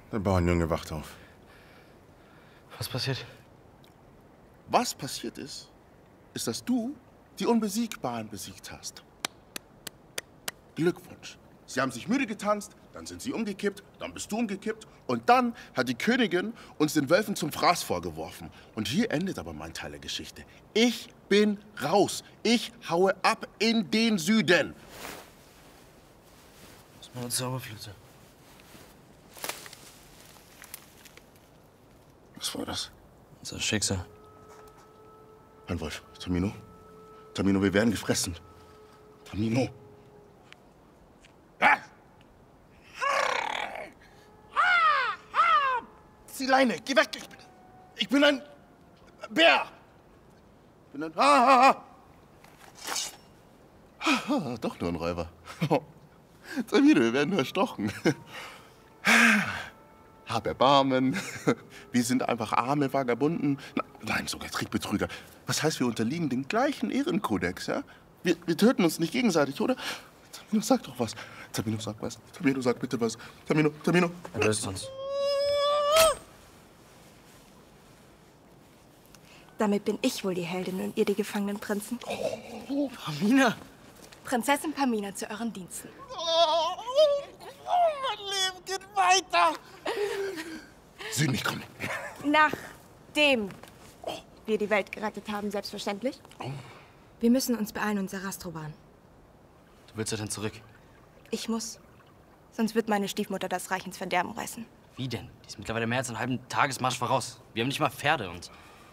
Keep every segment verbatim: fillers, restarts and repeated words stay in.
Der Bauernjunge wacht auf. Was passiert? Was passiert ist, ist, dass du die Unbesiegbaren besiegt hast. Glückwunsch. Sie haben sich müde getanzt, dann sind sie umgekippt, dann bist du umgekippt und dann hat die Königin uns den Wölfen zum Fraß vorgeworfen. Und hier endet aber mein Teil der Geschichte. Ich bin raus. Ich haue ab in den Süden. Das ist meine Zauberflöte. Was war das? Unser Schicksal. Mein Wolf, Tamino. Tamino, wir werden gefressen. Tamino. Ah! Die Leine, geh weg! Ich bin, ich bin ein Bär! Ich bin ein... Ah, ah, ah. Ah, doch nur ein Räuber. Tamino, wir werden erstochen. Hab Erbarmen. Wir sind einfach arme Vagabunden. Nein, sogar Trickbetrüger. Was heißt, wir unterliegen dem gleichen Ehrenkodex, ja? Wir, wir töten uns nicht gegenseitig, oder? Tamino, sag doch was. Tamino, sag was. Tamino, sag bitte was. Tamino, Tamino. Er löst uns. Damit bin ich wohl die Heldin und ihr die gefangenen Prinzen. Oh, Pamina! Prinzessin Pamina zu euren Diensten. Oh, mein Leben geht weiter. Süden, ich komme. Nachdem wir die Welt gerettet haben, selbstverständlich. Wir müssen uns beeilen und Sarastro wahren. Du willst ja dann zurück? Ich muss. Sonst wird meine Stiefmutter das Reich ins Verderben reißen. Wie denn? Die ist mittlerweile mehr als einen halben Tagesmarsch voraus. Wir haben nicht mal Pferde und...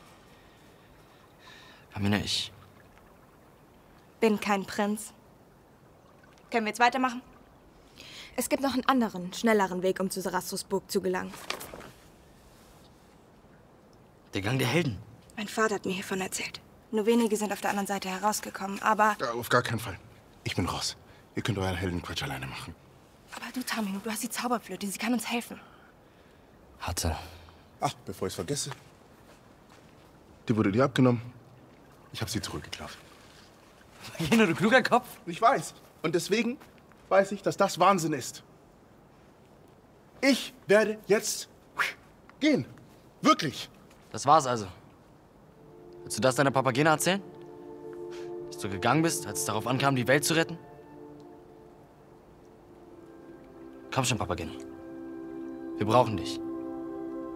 Pamina, ich... Bin kein Prinz. Können wir jetzt weitermachen? Es gibt noch einen anderen, schnelleren Weg, um zu Sarastros Burg zu gelangen. Der Gang der Helden. Mein Vater hat mir hiervon erzählt. Nur wenige sind auf der anderen Seite herausgekommen, aber... Ja, auf gar keinen Fall. Ich bin raus. Ihr könnt euren Heldenquatsch alleine machen. Aber du, Tamino, du hast die Zauberflöte. Sie kann uns helfen. Hatte. Ach, bevor ich es vergesse. Die wurde dir abgenommen. Ich habe sie zurückgeklaut. Gino, du kluger Kopf. Ich weiß. Und deswegen weiß ich, dass das Wahnsinn ist. Ich werde jetzt gehen. Wirklich. Das war's also. Willst du das deiner Papagena erzählen? Dass du gegangen bist, als es darauf ankam, die Welt zu retten? Komm schon, Papagena. Wir brauchen dich.